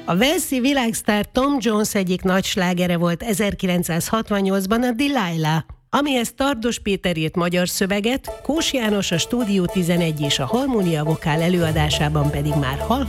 A walesi világsztár Tom Jones egyik nagy slágere volt 1968-ban a Delilah, amihez Tardos Péter írt magyar szöveget, Kós János a Stúdió 11 és a Harmónia Vokál előadásában pedig már hallható